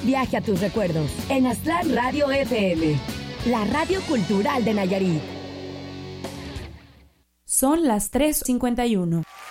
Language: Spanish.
viaje a tus recuerdos en Aztlán Radio FM, la radio cultural de Nayarit. Son las 3:51.